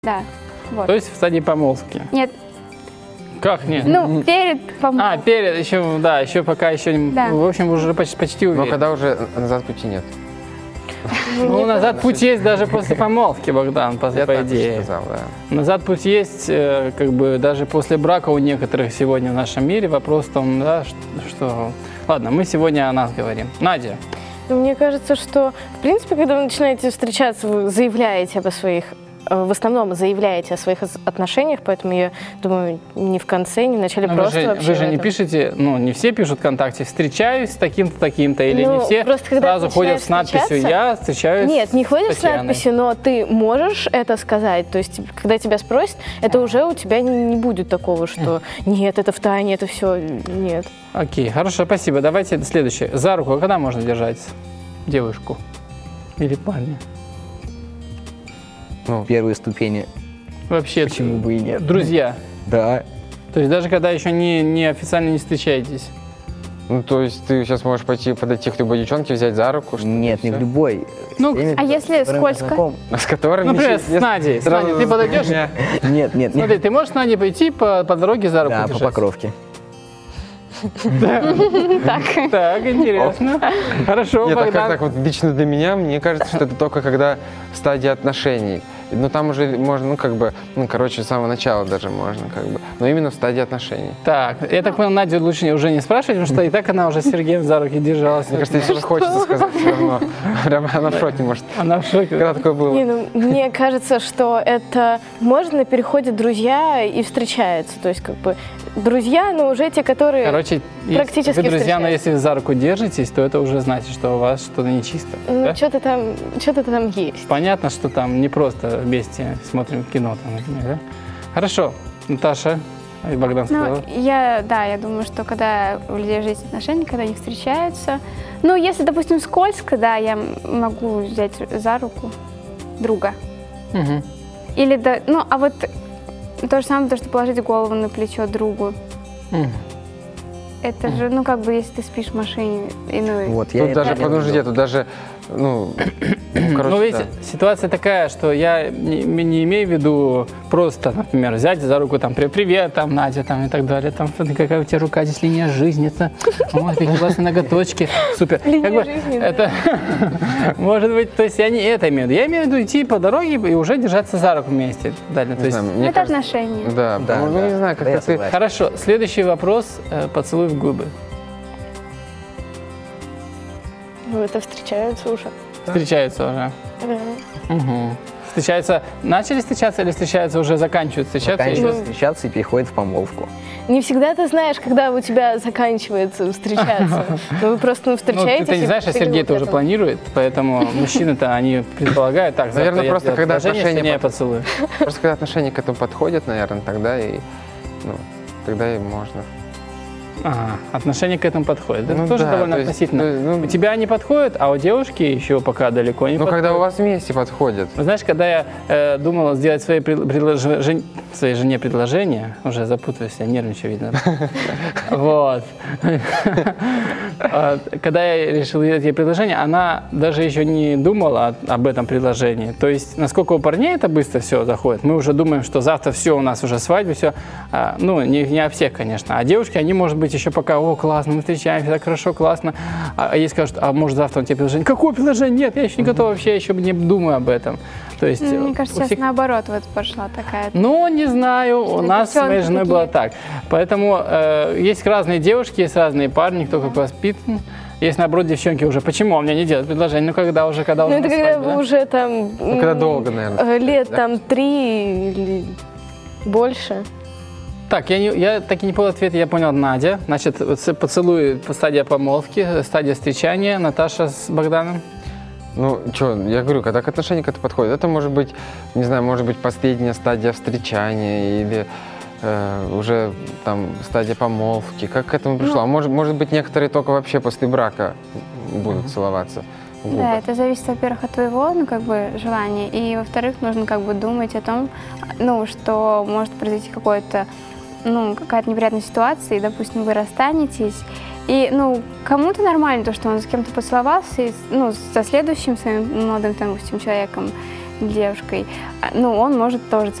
Да. Вот. То есть в стадии помолвки? Нет. Как нет? Ну, перед помолвкой. Перед, еще, да, еще пока еще, Да. в общем, уже почти уверен. Но когда уже назад пути нет. Ну, назад путь есть даже после помолвки, Богдан, по Я так идее. сказал, да. Назад путь есть, как бы, даже после брака у некоторых сегодня в нашем мире. Вопрос в том, да, что... Ладно, мы сегодня о нас говорим. Надя. Мне кажется, что, в принципе, когда вы начинаете встречаться, вы заявляете об своих, в основном заявляете о своих отношениях, поэтому я думаю, не в конце, не в начале, Но просто вообще. Вы же не пишете, ну, не все пишут ВКонтакте, встречаюсь с таким-то, таким-то, или не все сразу ходят с надписью «Я встречаюсь». Нет, не ходят с Татьяной. надписью, но ты можешь это сказать. То есть, когда тебя спросят, это уже у тебя не будет такого, что нет, это в тайне, это все, нет. Окей, хорошо, спасибо. Давайте следующее. За руку когда можно держать девушку или парня? Ну, первые ступени. Вообще, Почему бы и нет? Друзья. Да. То есть даже когда еще не официально не встречаетесь. Ну, то есть ты сейчас можешь подойти к любой девчонке, взять за руку? Нет, не в любой. Ну, С теми, а если с которыми скользко? знаком. С которыми... например, с Надей. С Надей. Ты подойдешь? Нет, нет, Смотри, нет. ты можешь с Надей пойти по дороге за руку Да, по держать? Покровке. Так, интересно. Хорошо, Нет, так Богдан. как так вот лично для меня, мне кажется, что это только когда в стадии отношений. Ну, там уже можно, ну, как бы, ну, короче, с самого начала даже можно, как бы. Но именно в стадии отношений. Так, я так понял, Надю лучше уже не спрашивать, потому что и так она уже с Сергеем за руки держалась. Мне кажется, если хочется сказать, все равно. Прямо она в шоке, может. Она в шоке. Когда такое было? Не, ну, мне кажется, что это можно переходят друзья и встречаются. То есть, как бы, друзья, но уже те, которые Короче, практически вы друзья, но встречаются. если вы за руку держитесь, то это уже значит, что у вас что-то нечисто. Ну, да? что-то там есть. Понятно, что там не просто вместе смотрим кино, там, например, да? Хорошо, Наташа и Богдан сказал. Ну, я думаю, что когда у людей есть отношения, когда они встречаются, ну, если, допустим, скользко, да, я могу взять за руку друга. Мгм. Или, да, ну, а вот то же самое, то, что положить голову на плечо другу. Мгм. Это же, ну, как бы, если ты спишь в машине, и, ну, Вот, я Тут это даже, имел в подожди, виду. тут даже, ну, короче, Ну, видите, да. ситуация такая, что я не имею в виду просто, например, взять за руку, там, привет, там, Надя, там, и так далее, там, смотри, какая у тебя рука, здесь линия жизни, это, вот, какие классные ноготочки, супер. Линия жизни, да. Это, может быть, то есть я не это имею в виду, я имею в виду идти по дороге и уже держаться за руку вместе, далее, то Не есть... знаю, мне это кажется, отношения. Да, Да, ну, да. не знаю, Да, я как-то ты... согласен. Хорошо, следующий вопрос, поцелуй в губы. Ну, это встречаются уже. Встречаются уже. Да. Угу. Встречаются, начали встречаться или встречаются, уже заканчивают встречаться? Заканчивают встречаться и переходит в помолвку. Не всегда ты знаешь, когда у тебя заканчивается встречаться. Ну, вы просто Ну, встречаетесь. ты не и знаешь, а перед Сергей-то уже этим. планирует, поэтому мужчины-то, они предполагают, так, завтра Наверное, я просто сделаю когда предложение, отношения сегодня я поцелую. Просто когда отношения к этому подходят, наверное, тогда и, ну, тогда и можно. Ага, отношение к этому подходит. Это Ну тоже да, довольно то есть, относительно. ну, У тебя не подходит, а у девушки еще пока далеко не Ну, подходит. когда у вас вместе подходят. Вы знаешь, когда я думала сделать своей жене предложение, уже запутаюсь, я нервничаю, видно. Вот. Когда я решил сделать ей предложение, она даже еще не думала об этом предложении. То есть, насколько у парней это быстро все заходит, мы уже думаем, что завтра все, у нас уже свадьба, все. Ну, не о всех, конечно. А девушки, они, может быть, еще пока, о, классно, мы встречаемся, так хорошо, классно. А ей скажут, а может завтра он тебе предложение? Какое предложение? Нет, я еще не готова, вообще еще не думаю об этом. То есть, Мне кажется, у сейчас всех- наоборот вот пошла такая. Ну, не знаю, у нас с моей девчонки женой такие. было так. Поэтому есть разные девушки, есть разные парни, кто как воспитан. Есть, наоборот, девчонки уже. Почему он мне не делает предложение? Ну, когда уже Ну, на это когда свадьбе, вы да? уже там... Ну, когда долго, наверное. Лет да? там 3 или больше. Так, я так и не понял ответ, я понял, Надя. Значит, поцелуй по стадии помолвки, стадия встречания. Наташа с Богданом. Ну, что, я говорю, когда к отношению к этому подходит, это может быть, не знаю, может быть последняя стадия встречания или уже там стадия помолвки. Как к этому пришло? А может быть, некоторые только вообще после брака будут целоваться в губы. Да, это зависит, во-первых, от твоего, ну, как бы, желания, и, во-вторых, нужно, как бы, думать о том, ну, что может произойти какое-то, ну, какая-то неприятная ситуация, и, допустим, вы расстанетесь, и, ну, кому-то нормально то, что он с кем-то поцеловался, и, ну, со следующим своим молодым, там, допустим, человеком, девушкой, ну, он может тоже